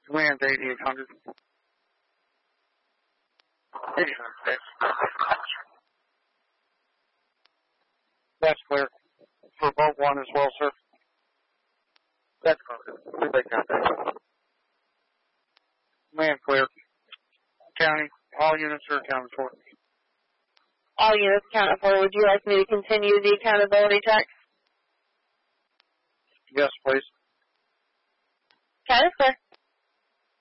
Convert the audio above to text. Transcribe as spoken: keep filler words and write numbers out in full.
Command eighty-eight hundred. eighty-eight hundred. That's clear. For boat one as well, sir. That's clear. Relay contact. Command clear. County. All units are accounted for. All units accounted for. Would you like me to continue the accountability check? Yes, please. That is clear.